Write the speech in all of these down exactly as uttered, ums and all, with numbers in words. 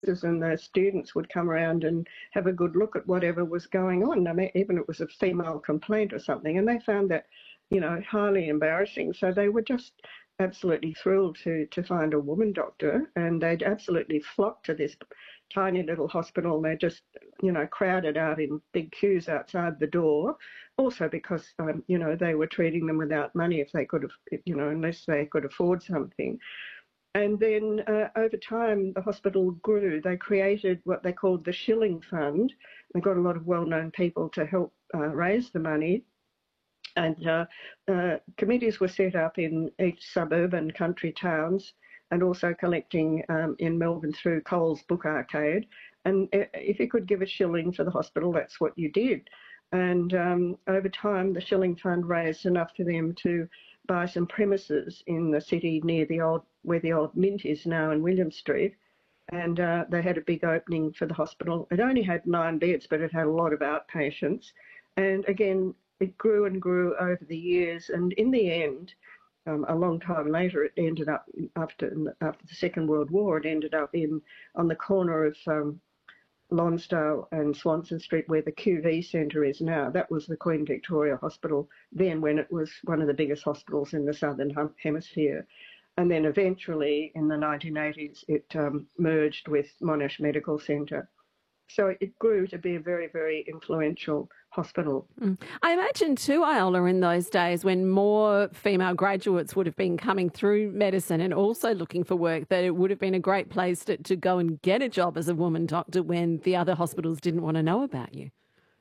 and the students would come around and have a good look at whatever was going on. I mean, even if it was a female complaint or something, and they found that, you know, highly embarrassing. So they were just absolutely thrilled to to find a woman doctor, and they'd absolutely flocked to this tiny little hospital. They just, you know, crowded out in big queues outside the door. Also because, um, you know, they were treating them without money if they could have, you know, unless they could afford something. And then uh, over time, the hospital grew. They created what they called the Shilling Fund. They got a lot of well-known people to help uh, raise the money. And uh, uh, committees were set up in each suburb and country towns, and also collecting um, in Melbourne through Coles Book Arcade. And if you could give a shilling for the hospital, that's what you did. And um, over time, the Shilling Fund raised enough for them to buy some premises in the city near the old, where the old Mint is now in William Street. And uh, they had a big opening for the hospital. It only had nine beds, but it had a lot of outpatients. And again, it grew and grew over the years. And in the end, um, a long time later, it ended up, after after the Second World War, it ended up in on the corner of um, Lonsdale and Swanston Street, where the Q V Centre is now. That was the Queen Victoria Hospital then, when it was one of the biggest hospitals in the Southern Hemisphere. And then eventually, in the nineteen eighties, it um, merged with Monash Medical Centre. So it grew to be a very, very influential hospital. Mm. I imagine too, Iola, in those days when more female graduates would have been coming through medicine and also looking for work, that it would have been a great place to, to go and get a job as a woman doctor when the other hospitals didn't want to know about you.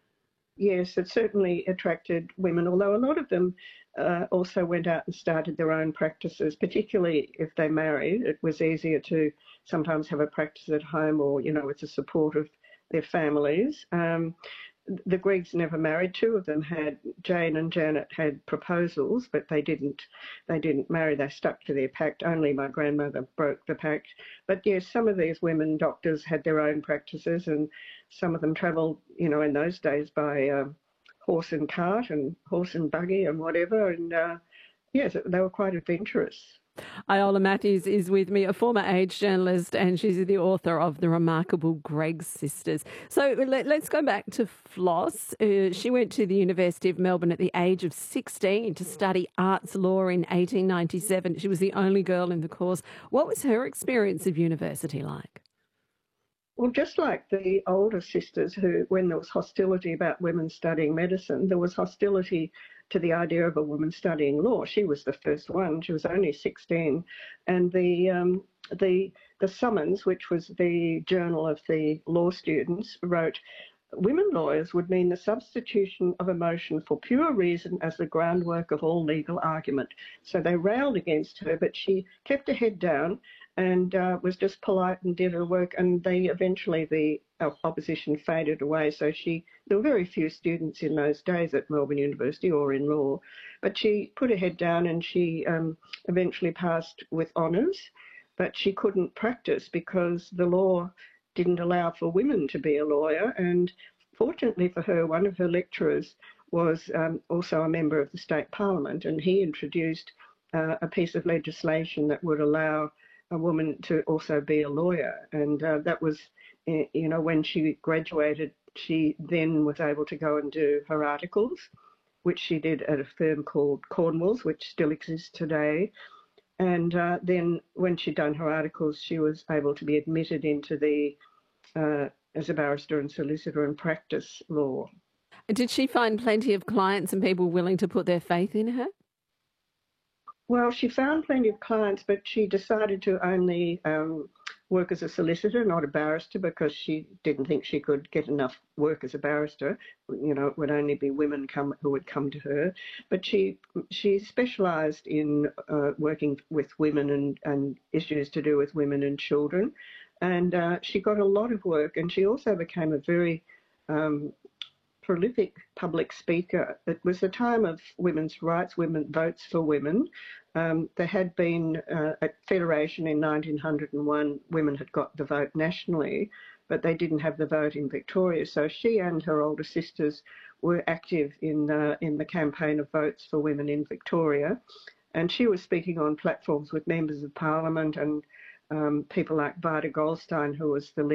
Yes, it certainly attracted women, although a lot of them uh, also went out and started their own practices, particularly if they married. It was easier to sometimes have a practice at home or, you know, with the support of their families. Um, the Greggs never married. Two of them had, Jane and Janet had proposals, but they didn't they didn't marry. They stuck to their pact. Only my grandmother broke the pact. But yes, some of these women doctors had their own practices, and some of them travelled, you know, in those days by um, horse and cart and horse and buggy and whatever. And uh, yes, they were quite adventurous. Iola Matthews is with me, a former age journalist, and she's the author of The Remarkable Greggs Sisters. So let, let's go back to Floss. Uh, she went to the University of Melbourne at the age of sixteen to study arts law in eighteen ninety-seven. She was the only girl in the course. What was her experience of university like? Well, just like the older sisters who, when there was hostility about women studying medicine, there was hostility to the idea of a woman studying law. She was the first one. She was only sixteen. And the um, the the Summons, which was the journal of the law students, wrote, "Women lawyers would mean the substitution of emotion for pure reason as the groundwork of all legal argument." So they railed against her, but she kept her head down and uh, was just polite and did her work. And they eventually, the opposition faded away. So she, there were very few students in those days at Melbourne University or in law, but she put her head down and she um, eventually passed with honours, but she couldn't practice because the law didn't allow for women to be a lawyer. And fortunately for her, one of her lecturers was um, also a member of the state parliament, and he introduced uh, a piece of legislation that would allow a woman to also be a lawyer. And uh, that was, you know, when she graduated, she then was able to go and do her articles, which she did at a firm called Cornwalls, which still exists today. And uh, then when she'd done her articles, she was able to be admitted into the, uh, as a barrister and solicitor and practice law. Did she find plenty of clients and people willing to put their faith in her? Well, she found plenty of clients, but she decided to only um, work as a solicitor, not a barrister, because she didn't think she could get enough work as a barrister. You know, it would only be women come who would come to her. But she she specialised in uh, working with women and, and issues to do with women and children. And uh, she got a lot of work, and she also became a very um, prolific public speaker. It was the time of women's rights, women votes for women. Um, there had been uh, at Federation in nineteen oh one, women had got the vote nationally, but they didn't have the vote in Victoria. So she and her older sisters were active in uh, in the campaign of votes for women in Victoria, and she was speaking on platforms with members of Parliament and um, people like Vida Goldstein, who was the